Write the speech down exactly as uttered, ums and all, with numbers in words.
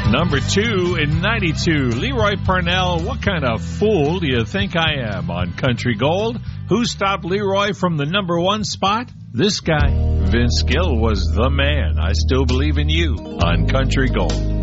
Number two in ninety-two, Leroy Purnell, What Kind of Fool Do You Think I Am? On Country Gold. Who stopped Leroy from the number one spot? This guy. Vince Gill was the man. I Still Believe in You on Country Gold.